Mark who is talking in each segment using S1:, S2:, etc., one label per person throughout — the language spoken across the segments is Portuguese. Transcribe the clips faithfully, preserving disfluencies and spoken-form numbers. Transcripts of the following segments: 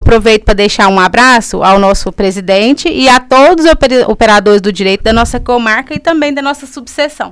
S1: aproveito para deixar um abraço ao nosso presidente e a todos os oper- operadores do direito da nossa comarca e também da nossa subseção.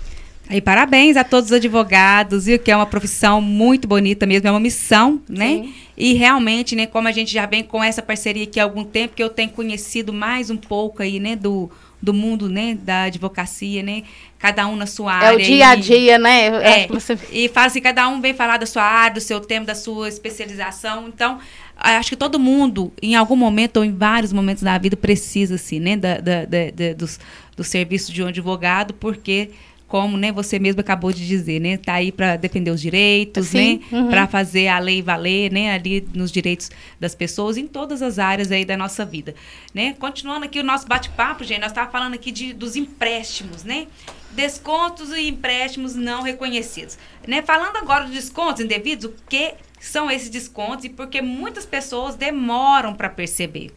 S2: E parabéns a todos os advogados, viu, que é uma profissão muito bonita mesmo, é uma missão, né? Sim. E realmente, né, como a gente já vem com essa parceria aqui há algum tempo, que eu tenho conhecido mais um pouco aí, né, do, do mundo, né, da advocacia, né? Cada um na sua área.
S1: É o dia a dia, e, né?
S2: É, você... E fala assim, cada um vem falar da sua área, do seu tema, da sua especialização. Então, acho que todo mundo, em algum momento ou em vários momentos da vida, precisa, assim, né, da, da, da, da, dos, do serviço de um advogado, porque... como, né, você mesmo acabou de dizer, né, tá aí para defender os direitos, Sim, né, uhum. para fazer a lei valer, né, ali nos direitos das pessoas em todas as áreas aí da nossa vida, né? Continuando aqui o nosso bate-papo, gente, nós estávamos falando aqui de, dos empréstimos, né, descontos e empréstimos não reconhecidos, né? Falando agora de descontos indevidos, o que são esses descontos e por que muitas pessoas demoram para perceber?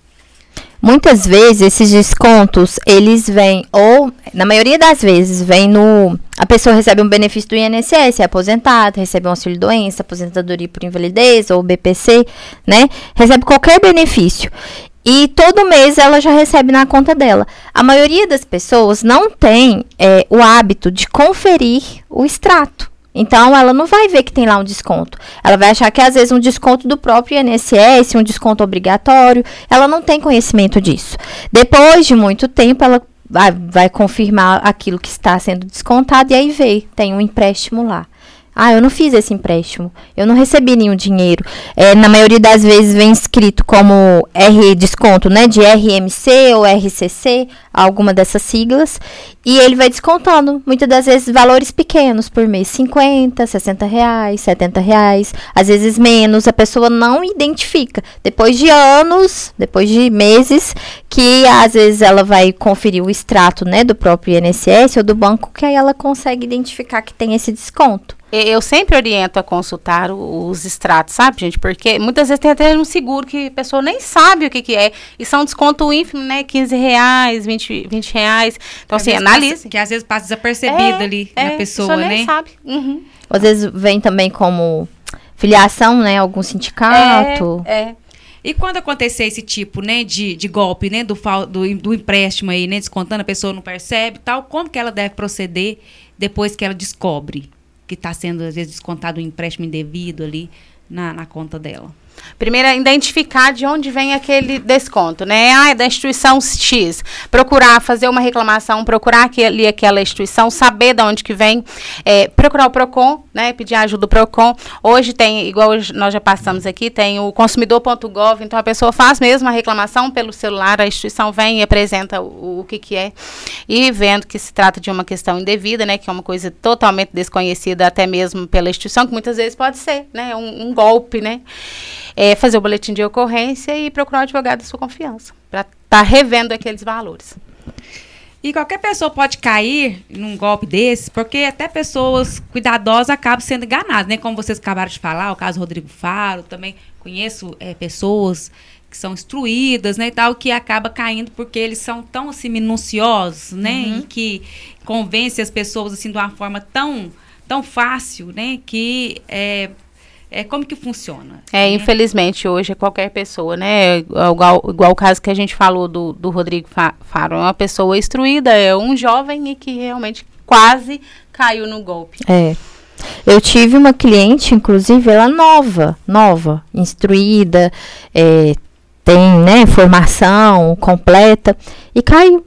S3: Muitas vezes esses descontos, eles vêm, ou na maioria das vezes, vem no... A pessoa recebe um benefício do I N S S, é aposentada, recebe um auxílio-doença, aposentadoria por invalidez, ou B P C, né? Recebe qualquer benefício. E todo mês ela já recebe na conta dela. A maioria das pessoas não tem é, o hábito de conferir o extrato. Então, ela não vai ver que tem lá um desconto. Ela vai achar que, às vezes, um desconto do próprio I N S S, um desconto obrigatório. Ela não tem conhecimento disso. Depois de muito tempo, ela vai, vai confirmar aquilo que está sendo descontado e aí vê, tem um empréstimo lá. Ah, eu não fiz esse empréstimo, eu não recebi nenhum dinheiro. É, na maioria das vezes vem escrito como R desconto, né, de R M C ou R C C, alguma dessas siglas, e ele vai descontando, muitas das vezes, valores pequenos por mês, cinquenta, sessenta reais, setenta reais, às vezes menos, a pessoa não identifica. Depois de anos, depois de meses, que às vezes ela vai conferir o extrato, né, do próprio I N S S ou do banco, que aí ela consegue identificar que tem esse desconto.
S1: Eu sempre oriento a consultar os extratos, sabe, gente? Porque muitas vezes tem até um seguro que a pessoa nem sabe o que, que é. E são desconto ínfimo, né? quinze reais, vinte, vinte reais. Então, que assim, analise.
S2: Passa, que às vezes passa desapercebido é, ali é, na pessoa, né?
S1: Nem sabe. Uhum.
S3: Às vezes vem também como filiação, né? Algum sindicato.
S1: É, é.
S2: E quando acontecer esse tipo, né, de, de golpe, né, do, do, do empréstimo aí, né, descontando, a pessoa não percebe e tal, como que ela deve proceder depois que ela descobre que está sendo, às vezes, descontado um empréstimo indevido ali na, na conta dela?
S1: Primeiro, identificar de onde vem aquele desconto, né? Ah, é da instituição X. Procurar fazer uma reclamação, procurar aquele, aquela instituição, saber de onde que vem, é, procurar o PROCON, né? Pedir ajuda do PROCON. Hoje tem, igual nós já passamos aqui, tem o consumidor ponto gov, então a pessoa faz mesmo a reclamação pelo celular, a instituição vem e apresenta o, o que que é, e vendo que se trata de uma questão indevida, né? Que é uma coisa totalmente desconhecida até mesmo pela instituição, que muitas vezes pode ser, né? Um, um golpe, né? É, fazer o boletim de ocorrência e procurar um advogado da sua confiança, para estar tá revendo aqueles valores.
S2: E qualquer pessoa pode cair num golpe desse, porque até pessoas cuidadosas acabam sendo enganadas, né? Como vocês acabaram de falar, o caso Rodrigo Faro, também conheço é, pessoas que são instruídas, né, e tal, que acaba caindo porque eles são tão, assim, minuciosos, né, uhum. e que convencem as pessoas, assim, de uma forma tão, tão fácil, né, que é... É, como que funciona?
S1: É, né? Infelizmente, hoje é qualquer pessoa, né? Igual, igual o caso que a gente falou do, do Rodrigo Faro. É uma pessoa instruída, é um jovem e que realmente quase caiu no golpe.
S3: É. Eu tive uma cliente, inclusive, ela nova, nova, instruída, é, tem, né, formação completa, e caiu.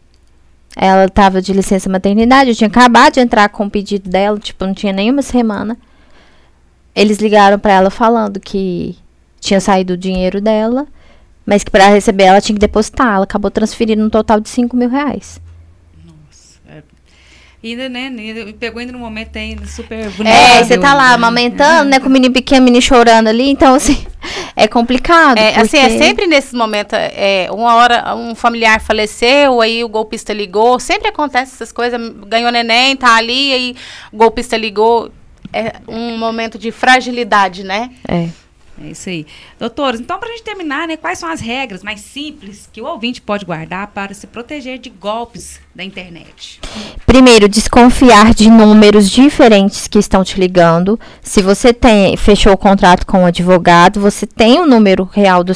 S3: Ela estava de licença maternidade, eu tinha acabado de entrar com o pedido dela, tipo, não tinha nenhuma semana. Eles ligaram para ela falando que tinha saído o dinheiro dela, mas que para receber ela tinha que depositar. Ela acabou transferindo um total de cinco mil reais.
S2: Nossa. É. E ainda, né, pegou ainda no momento ainda super vulnerável.
S3: É, você tá lá amamentando, uhum. né, com o menino pequeno, o menino chorando ali, então, assim, é complicado.
S1: É, porque... assim, é sempre nesses momentos, é, uma hora um familiar faleceu, aí o golpista ligou, sempre acontece essas coisas, ganhou neném, tá ali, aí o golpista ligou. É um momento de fragilidade, né?
S3: É.
S2: É isso aí. Doutores, então, para a gente terminar, né, quais são as regras mais simples que o ouvinte pode guardar para se proteger de golpes da internet?
S3: Primeiro, desconfiar de números diferentes que estão te ligando. Se você tem, fechou o contrato com um advogado, você tem o número real do